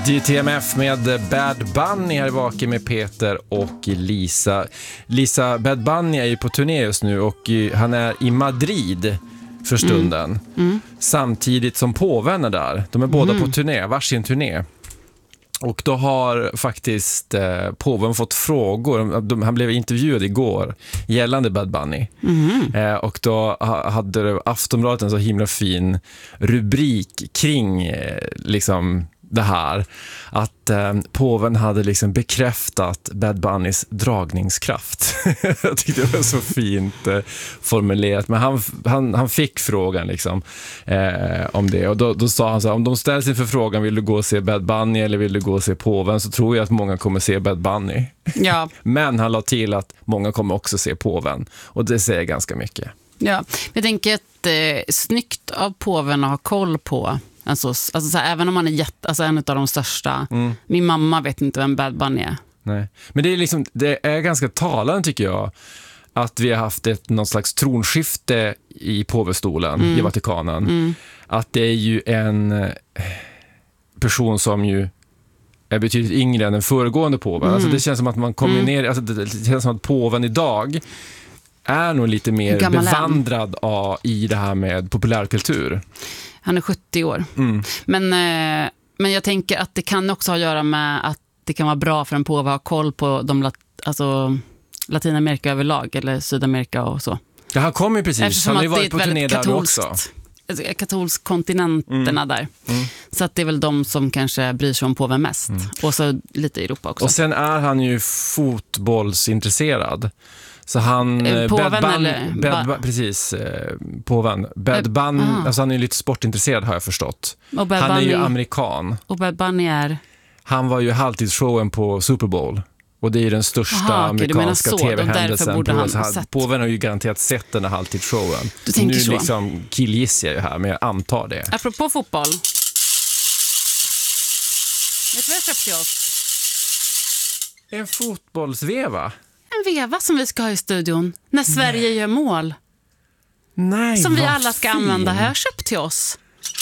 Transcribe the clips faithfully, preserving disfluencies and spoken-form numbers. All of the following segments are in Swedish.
D T M F med Bad Bunny här bak med Peter och Lisa. Lisa, Bad Bunny är ju på turné just nu och han är i Madrid för stunden. Mm. Mm. Samtidigt som påven är där. De är båda mm. på turné, varsin turné. Och då har faktiskt eh, påven fått frågor. De, han blev intervjuad igår gällande Bad Bunny. Mm. Eh, och då hade Aftonbladet en så himla fin rubrik kring eh, liksom det här. Att eh, påven hade liksom bekräftat Bad Bunnys dragningskraft. Jag tyckte det var så fint eh, formulerat. Men han, han, han fick frågan liksom eh, om det. Och då, då sa han så här, om de ställs inför frågan, vill du gå och se Bad Bunny eller vill du gå och se påven, så tror jag att många kommer se Bad Bunny. Ja. Men han la till att många kommer också se påven. Och det säger ganska mycket. Ja, jag tänker att eh, snyggt av påven att ha koll på. Alltså, alltså så här, även om han är jätte, alltså en av de största. Mm. Min mamma vet inte vem Bad Bunny är. Nej. Men det är liksom, det är ganska talande tycker jag, att vi har haft ett någon slags tronskifte i påvestolen mm. i Vatikanen. Mm. Att det är ju en person som ju är betydligt yngre än den föregående påven. Mm. Alltså det känns som att man kommer mm. ner, alltså det känns som att påven idag är nog lite mer Gammal bevandrad av, i det här med populärkultur. Han är sjuttio år. Mm. Men, eh, men jag tänker att det kan också ha att göra med att det kan vara bra för en påve att ha koll på de lat- alltså, Latinamerika överlag eller Sydamerika och så. Ja, han kommer ju precis. Eftersom han har ju varit på turné där också. Katolsk kontinenterna mm. där. Mm. Så att det är väl de som kanske bryr sig om påven mest. Mm. Och så lite Europa också. Och sen är han ju fotbollsintresserad. Så han påven Bad Bunny, eller Bad, ba- precis eh, påven Bad Bunny, alltså han är lite sportintresserad har jag förstått. Han Bunny, är ju amerikan. Och Bad Bunny är han var ju halvtidsshowen på Super Bowl. Och det är ju den största Aha, amerikanska okay, tv-händelsen. Påven har ju garanterat sett den här halvtidsshowen. Nu så. liksom killgissar jag ju här, men jag antar det. Apropå fotboll. Vet du vad jag köpt till oss? En fotbollsveva? En veva som vi ska ha i studion när Sverige Nej. gör mål. Nej, som vi alla ska fin. använda. Har jag köpt till oss.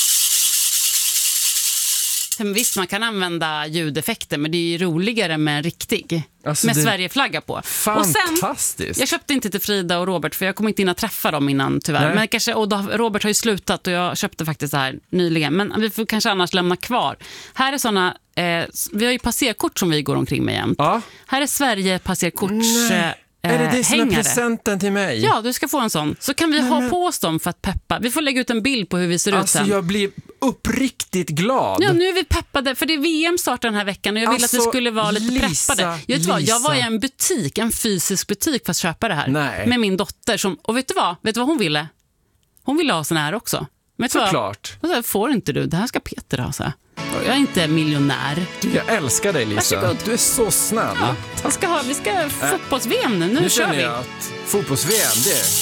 Visst, man kan använda ljudeffekter, men det är ju roligare med en riktig. Alltså med det... Sverigeflagga på. Fantastiskt. Och sen, jag köpte inte till Frida och Robert, för jag kommer inte in att träffa dem innan tyvärr. Nej. Men kanske, och då, Robert har ju slutat och jag köpte faktiskt det här nyligen. Men vi får kanske annars lämna kvar. Här är såna, eh, vi har ju passerkort som vi går omkring med jämt. Ja. Här är Sverige passerkorts... Eh, Är det det som är presenten till mig? Ja, du ska få en sån. Så kan vi Nej, ha men... på oss dem för att peppa. Vi får lägga ut en bild på hur vi ser alltså, ut sen. Jag blir uppriktigt glad. Ja, nu är vi peppade. För det är V M-start den här veckan. Och jag vill alltså, att vi skulle vara lite Lisa, preppade. Jag, vet vad, jag var i en butik, en fysisk butik för att köpa det här. Nej. Med min dotter. Som, och vet du vad? Vet du vad hon ville? Hon ville ha sån här också. Men såklart. Vad får inte du? Det här ska Peter ha, så här. Jag är inte miljonär. Du, jag älskar dig, Lisa. Varsågod. Du är så snäll. Ja, vi ska ha, vi ska fotbolls-V M nu. Nu, nu kör vi. Jag att fotbolls-V M, det